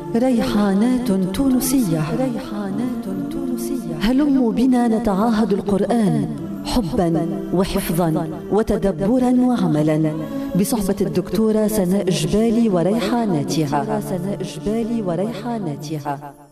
ريحانات تونسية. هلموا بنا نتعاهد القرآن حبا وحفظا وتدبرا وعملا بصحبة الدكتورة سناء جبالي وريحاناتها.